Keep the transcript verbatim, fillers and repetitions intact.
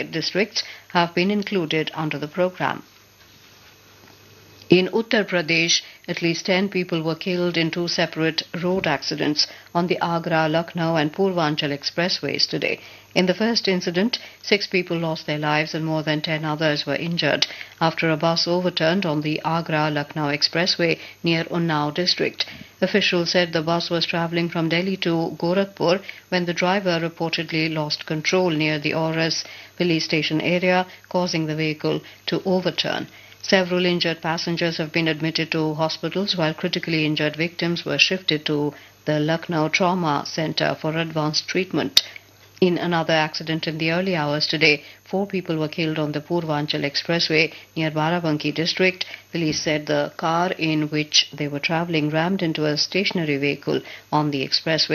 five districts have been included under the program. In Uttar Pradesh, at least ten people were killed in two separate road accidents on the Agra, Lucknow and Purvanchal expressways today. In the first incident, six people lost their lives and more than ten others were injured after a bus overturned on the Agra-Lucknow expressway near Unnao district. Officials said the bus was travelling from Delhi to Gorakhpur when the driver reportedly lost control near the Auras police station area, causing the vehicle to overturn. Several injured passengers have been admitted to hospitals, while critically injured victims were shifted to the Lucknow Trauma Centre for advanced treatment. In another accident in the early hours today, four people were killed on the Purvanchal Expressway near Barabanki district. Police said the car in which they were travelling rammed into a stationary vehicle on the expressway.